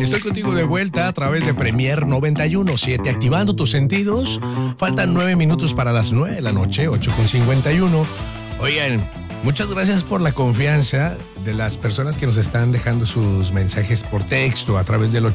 Estoy contigo de vuelta a través de Premier 91.7, activando tus sentidos. Faltan 9 minutos para las 9 de la noche, 8:51. Oigan, muchas gracias por la confianza de las personas que nos están dejando sus mensajes por texto a través del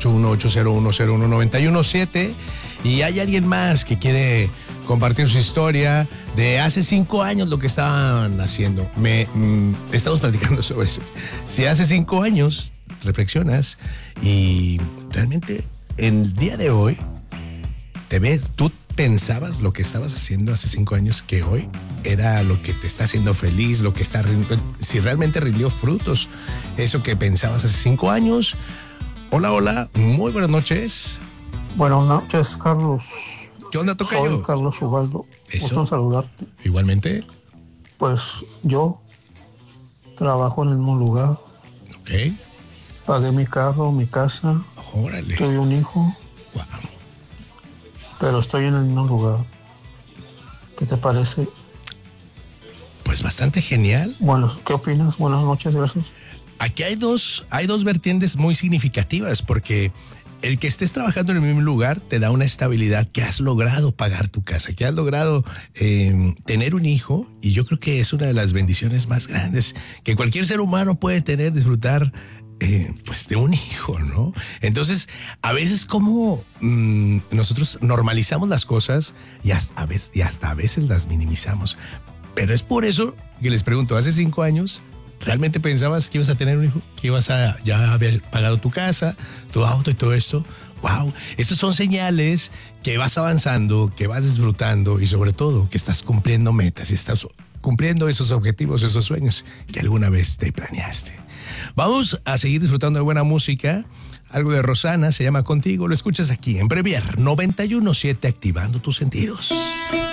81801019117. Y hay alguien más que quiere compartir su historia de hace 5 años, lo que estaban haciendo. Estamos platicando sobre eso. Si hace 5 años reflexionas y realmente en el día de hoy te ves, tú pensabas lo que estabas haciendo hace 5 años que hoy era lo que te está haciendo feliz, lo que está, si realmente rindió frutos, eso que pensabas hace 5 años. Hola, muy buenas noches. Buenas noches, Carlos. ¿Qué onda, tocayo? Soy Carlos Ubaldo. Gusto en saludarte. Igualmente. Pues yo trabajo en el mismo lugar. Ok. Pagué mi carro, mi casa. Órale. Tuve un hijo. Wow. Pero estoy en el mismo lugar. ¿Qué te parece? Pues bastante genial. Bueno, ¿qué opinas? Buenas noches, gracias. Aquí hay dos vertientes muy significativas, porque el que estés trabajando en el mismo lugar te da una estabilidad, que has logrado pagar tu casa, que has logrado tener un hijo, y yo creo que es una de las bendiciones más grandes que cualquier ser humano puede tener, disfrutar pues de un hijo, ¿no? Entonces, a veces como nosotros normalizamos las cosas y hasta a veces las minimizamos. Pero es por eso que les pregunto, hace 5 años, ¿realmente pensabas que ibas a tener un hijo? ¿Que ya habías pagado tu casa, tu auto y todo esto? ¡Wow! Estas son señales que vas avanzando, que vas disfrutando y sobre todo que estás cumpliendo metas y estás cumpliendo esos objetivos, esos sueños que alguna vez te planeaste. Vamos a seguir disfrutando de buena música. Algo de Rosana, se llama Contigo. Lo escuchas aquí en Premier 91.7, activando tus sentidos.